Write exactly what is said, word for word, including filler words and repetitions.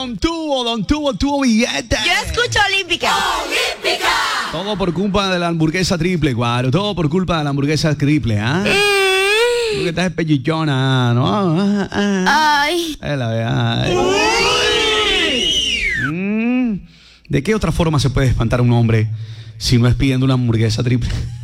Don Tubo, Don Tubo, tuvo billete. Yo escucho Olímpica. Olímpica. Todo por culpa de la hamburguesa triple, cuadro. Todo por culpa de la hamburguesa triple, ¿ah? Mm. Tú que estás pechichona, ¿no? Ah, ah. Ay. Es la verdad. Mm. ¿De qué otra forma se puede espantar a un hombre si no es pidiendo una hamburguesa triple?